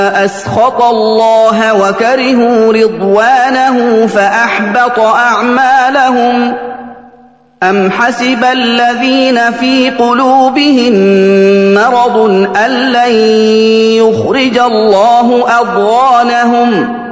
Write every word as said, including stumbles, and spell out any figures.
أَسْخَطَ اللَّهَ وَكَرِهُوا رِضْوَانَهُ فَأَحْبَطَ أَعْمَالَهُمْ أَمْ حَسِبَ الَّذِينَ فِي قُلُوبِهِم مَّرَضٌ أَن لَّن يُخْرِجَ اللَّهُ أَضْغَانَهُمْ